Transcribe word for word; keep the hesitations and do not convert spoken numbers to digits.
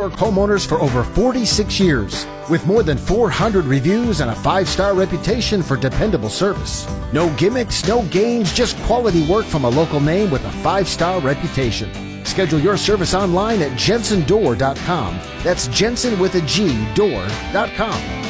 Network homeowners for over forty-six years. With more than four hundred reviews and a five-star reputation for dependable service. No gimmicks, no games, just quality work from a local name with a five-star reputation. Schedule your service online at jensen door dot com. That's Jensen with a G, door dot com.